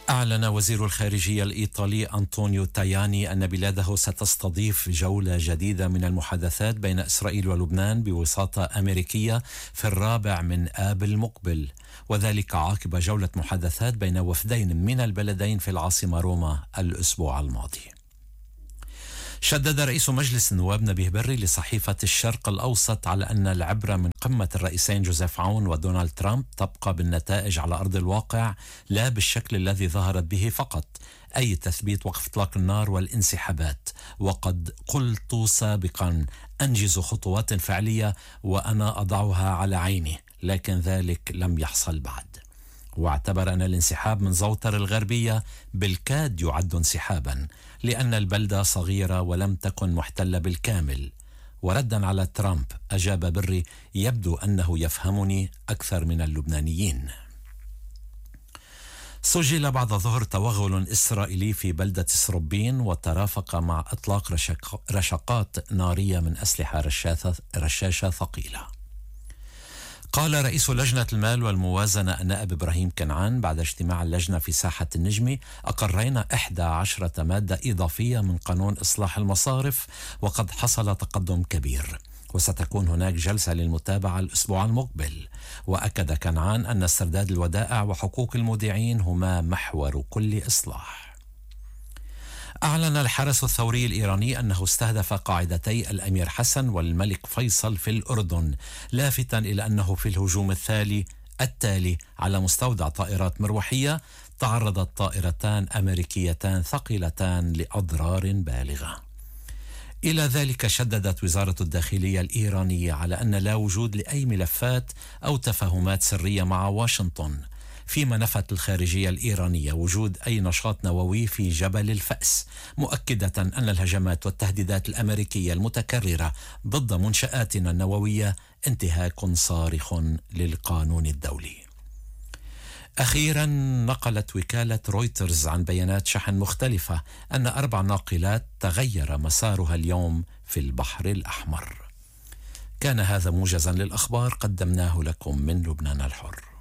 أعلن وزير الخارجية الإيطالي أنطونيو تاياني أن بلاده ستستضيف جولة جديدة من المحادثات بين إسرائيل ولبنان بوساطة أمريكية في 4 آب المقبل، وذلك عقب جولة محادثات بين وفدين من البلدين في العاصمة روما الأسبوع الماضي. شدد رئيس مجلس النواب نبيه بري لصحيفة الشرق الأوسط على أن العبرة من قمة الرئيسين جوزيف عون ودونالد ترامب تبقى بالنتائج على أرض الواقع لا بالشكل الذي ظهرت به فقط، أي تثبيت وقف إطلاق النار والانسحابات. وقد قلت سابقا أنجز خطوات فعلية وأنا أضعها على عيني، لكن ذلك لم يحصل بعد. واعتبر أن الانسحاب من زوطر الغربية بالكاد يعد انسحابا لأن البلدة صغيرة ولم تكن محتلة بالكامل. وردا على ترامب أجاب بري: يبدو أنه يفهمني أكثر من اللبنانيين. سجل بعد ظهر توغل إسرائيلي في بلدة سروبين وترافق مع إطلاق رشقات نارية من أسلحة رشاشة ثقيلة. قال رئيس لجنة المال والموازنة النائب إبراهيم كنعان بعد اجتماع اللجنة في ساحة النجمي: أقرينا 11 مادة إضافية من قانون إصلاح المصارف وقد حصل تقدم كبير، وستكون هناك جلسة للمتابعة الأسبوع المقبل. وأكد كنعان أن استرداد الودائع وحقوق المودعين هما محور كل إصلاح. أعلن الحرس الثوري الإيراني أنه استهدف قاعدتي الأمير حسن والملك فيصل في الأردن، لافتا إلى أنه في الهجوم التالي على مستودع طائرات مروحية تعرضت طائرتان أمريكيتان ثقيلتان لأضرار بالغة. إلى ذلك شددت وزارة الداخلية الإيرانية على أن لا وجود لأي ملفات أو تفاهمات سرية مع واشنطن، فيما نفت الخارجية الإيرانية وجود أي نشاط نووي في جبل الفأس، مؤكدة أن الهجمات والتهديدات الأمريكية المتكررة ضد منشآتنا النووية انتهاك صارخ للقانون الدولي. أخيرا نقلت وكالة رويترز عن بيانات شحن مختلفة أن 4 ناقلات تغير مسارها اليوم في البحر الأحمر. كان هذا موجزا للأخبار قدمناه لكم من لبنان الحر.